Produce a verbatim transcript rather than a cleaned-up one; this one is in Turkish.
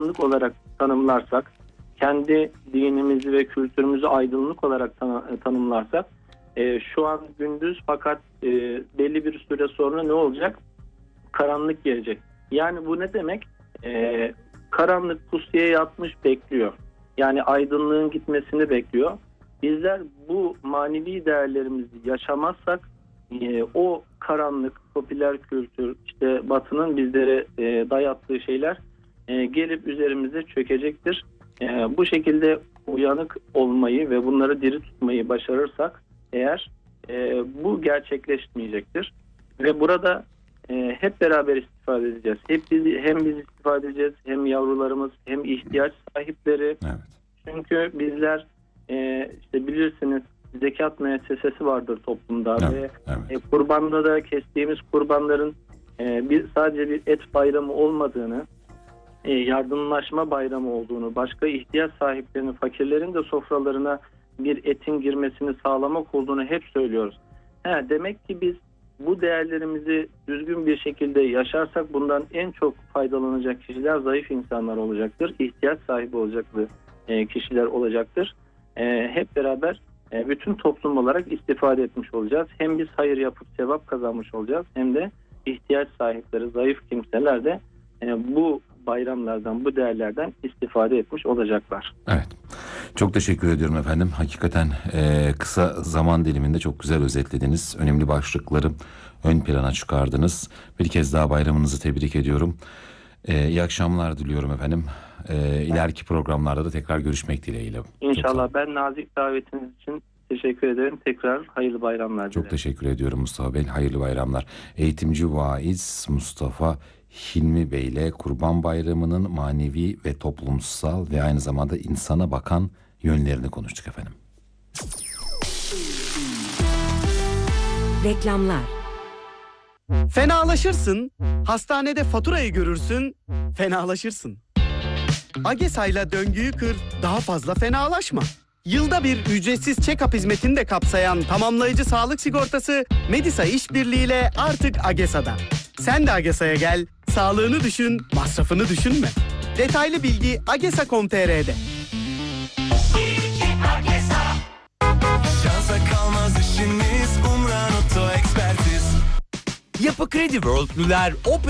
aydınlık olarak tanımlarsak, kendi dinimizi ve kültürümüzü aydınlık olarak tan- tanımlarsak, e, şu an gündüz fakat e, belli bir süre sonra ne olacak? Karanlık gelecek. Yani bu ne demek? E, karanlık pusuya yatmış bekliyor. Yani aydınlığın gitmesini bekliyor. Bizler bu manevi değerlerimizi yaşamazsak e, o karanlık, popüler kültür, işte Batı'nın bizlere e, dayattığı şeyler e, gelip üzerimize çökecektir. E, bu şekilde uyanık olmayı ve bunları diri tutmayı başarırsak eğer e, bu gerçekleşmeyecektir. Ve burada e, hep beraber istifade edeceğiz. Hep biz, hem biz istifade edeceğiz, hem yavrularımız, hem ihtiyaç sahipleri. Evet. Çünkü bizler e, işte bilirsiniz zekat müessesesi vardır toplumda Evet, ve evet. e, kurbanda da kestiğimiz kurbanların e, bir sadece bir et bayramı olmadığını, e, yardımlaşma bayramı olduğunu, başka ihtiyaç sahiplerinin, fakirlerin de sofralarına bir etin girmesini sağlamak olduğunu hep söylüyoruz. He, demek ki biz bu değerlerimizi düzgün bir şekilde yaşarsak bundan en çok faydalanacak kişiler zayıf insanlar olacaktır. İhtiyaç sahibi olacaklı e, kişiler olacaktır. E, hep beraber e, bütün toplum olarak istifade etmiş olacağız. Hem biz hayır yapıp sevap kazanmış olacağız, hem de ihtiyaç sahipleri, zayıf kimseler de e, bu bayramlardan, bu değerlerden istifade etmiş olacaklar. Evet. Çok teşekkür ediyorum efendim. Hakikaten e, kısa zaman diliminde çok güzel özetlediniz. Önemli başlıkları ön plana çıkardınız. Bir kez daha bayramınızı tebrik ediyorum. E, iyi akşamlar diliyorum efendim. E, ileriki programlarda da tekrar görüşmek dileğiyle. İnşallah. Ben nazik davetiniz için teşekkür ederim. Tekrar hayırlı bayramlar dilerim. Çok teşekkür ediyorum Mustafa Bey. Hayırlı bayramlar. Eğitimci vaiz Mustafa Hilmi Bey ile Kurban Bayramı'nın manevi ve toplumsal ve aynı zamanda insana bakan yönlerini konuştuk efendim. Reklamlar. Fenalaşırsın, hastanede faturayı görürsün, fenalaşırsın. Agesa'yla döngüyü kır, daha fazla fenalaşma. Yılda bir ücretsiz check-up hizmetini de kapsayan tamamlayıcı sağlık sigortası Medisa işbirliğiyle artık Agesa'da. Sen de Agesa'ya gel, sağlığını düşün, masrafını düşünme. Detaylı bilgi agesa nokta com nokta tr'de. Şansa kalmaz işiniz, Umran Oto Ekspertiz. Yapı Kredi World'lüler Opel